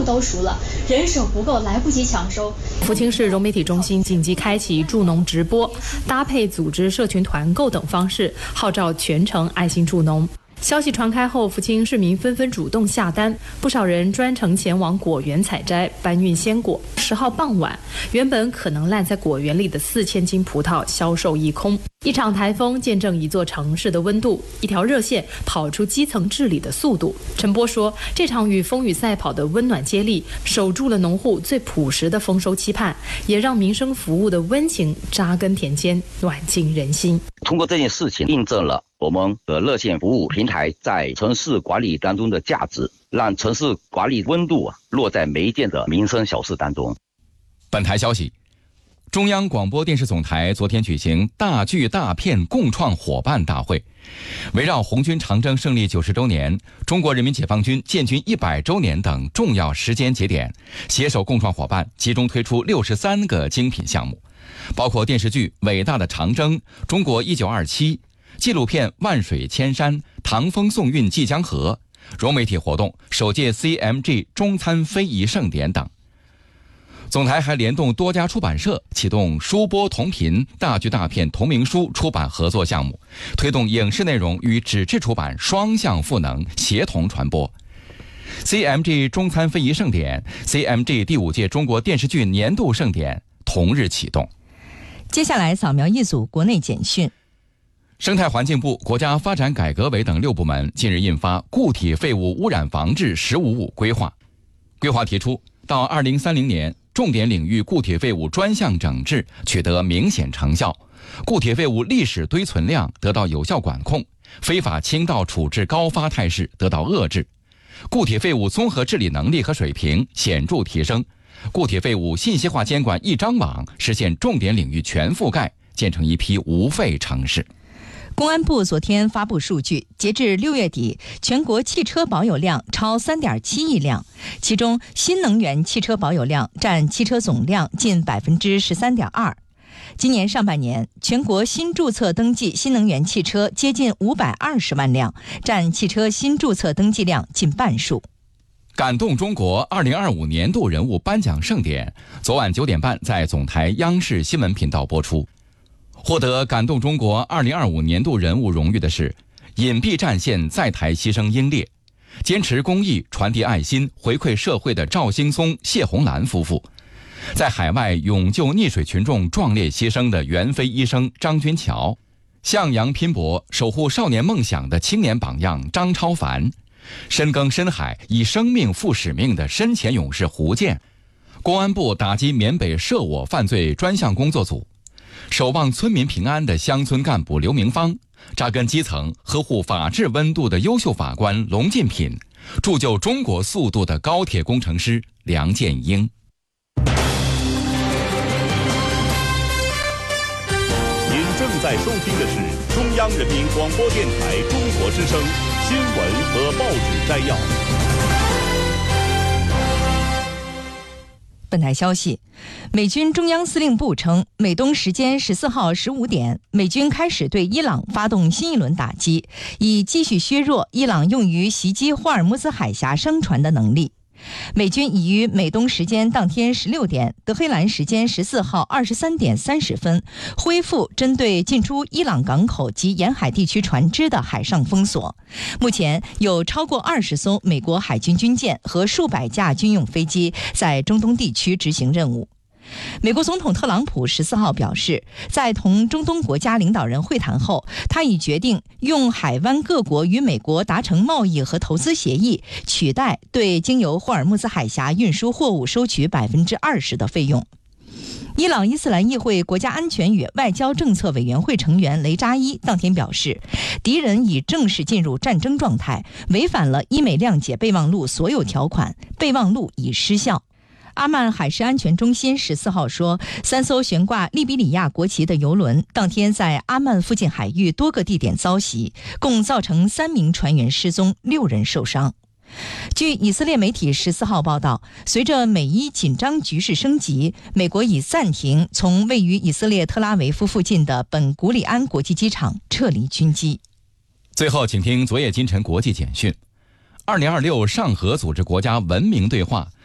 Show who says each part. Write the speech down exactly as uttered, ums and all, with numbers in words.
Speaker 1: 都熟了，人手不够，来不及抢收。
Speaker 2: 福清市融媒体中心紧急开启助农直播，搭配组织社群团购等方式，号召全城爱心助农。消息传开后，福清市民纷纷主动下单，不少人专程前往果园采摘，搬运鲜果。十号傍晚，原本可能烂在果园里的四千斤葡萄销售一空。一场台风见证一座城市的温度，一条热线跑出基层治理的速度。陈波说，这场与风雨赛跑的温暖接力，守住了农户最朴实的丰收期盼，也让民生服务的温情扎根田间，暖进人心。
Speaker 3: 通过这件事情，印证了我们的热线服务平台在城市管理当中的价值，让城市管理温度啊落在每一件的民生小事当中。
Speaker 4: 本台消息，中央广播电视总台昨天举行大剧大片共创伙伴大会，围绕红军长征胜利九十周年、中国人民解放军建军一百周年等重要时间节点，携手共创伙伴集中推出六十三个精品项目，包括电视剧《伟大的长征》、《中国一九二七》、纪录片《万水千山》、唐风宋韵济江河、融媒体活动首届 C M G 中餐非遗盛典等。总台还联动多家出版社，启动书播同频大剧大片同名书出版合作项目，推动影视内容与纸质出版双向赋能，协同传播。C M G 中餐非遗盛典、C M G 第五届中国电视剧年度盛典同日启动。
Speaker 5: 接下来扫描一组国内简讯。
Speaker 4: 生态环境部、国家发展改革委等六部门近日印发《固体废物污染防治“十五五”规划》。规划提出，到二零三零年，重点领域固体废物专项整治取得明显成效，固体废物历史堆存量得到有效管控，非法倾倒处置高发态势得到遏制，固体废物综合治理能力和水平显著提升，固体废物信息化监管一张网实现重点领域全覆盖，建成一批无废城市。
Speaker 5: 公安部昨天发布数据，截至六月底，全国汽车保有量超 三点七亿辆，其中新能源汽车保有量占汽车总量近 百分之十三点二。今年上半年，全国新注册登记新能源汽车接近五百二十万辆，占汽车新注册登记量近半数。
Speaker 4: 感动中国二零二五年度人物颁奖盛典昨晚九点半在总台央视新闻频道播出。获得感动中国二零二五年度人物荣誉的是隐蔽战线在台牺牲英烈，坚持公益、传递爱心、回馈社会的赵兴松、谢红兰夫妇，在海外勇救溺水群众壮烈牺牲的袁飞医生张军桥，向阳拼搏守护少年梦想的青年榜样张超凡，深耕深海以生命负使命的深潜勇士胡健，公安部打击缅北涉我犯罪专项工作组，守望村民平安的乡村干部刘明芳，扎根基层呵护法治温度的优秀法官龙进品，铸就中国速度的高铁工程师梁建英。
Speaker 6: 您正在收听的是中央人民广播电台中国之声新闻和报纸摘要。
Speaker 5: 本台消息，美军中央司令部称，美东时间十四号十五点，美军开始对伊朗发动新一轮打击，以继续削弱伊朗用于袭击霍尔木兹海峡商船的能力。美军已于美东时间当天十六点，德黑兰时间十四号二十三点三十分恢复针对进出伊朗港口及沿海地区船只的海上封锁。目前有超过二十艘美国海军军舰和数百架军用飞机在中东地区执行任务。美国总统特朗普十四号表示，在同中东国家领导人会谈后，他已决定用海湾各国与美国达成贸易和投资协议，取代对经由霍尔木兹海峡运输货物收取 百分之二十 的费用。伊朗伊斯兰议会国家安全与外交政策委员会成员雷扎伊当天表示，敌人已正式进入战争状态，违反了伊美谅解备忘录所有条款，备忘录已失效。阿曼海事安全中心十四号说，三艘悬挂利比里亚国旗的油轮当天在阿曼附近海域多个地点遭袭，共造成三名船员失踪，六人受伤。据以色列媒体十四号报道，随着美伊紧张局势升级，美国已暂停从位于以色列特拉维夫附近的本古里安国际机场撤离军机。
Speaker 4: 最后，请听昨夜今晨国际简讯。二零二六上合组织国家文明对话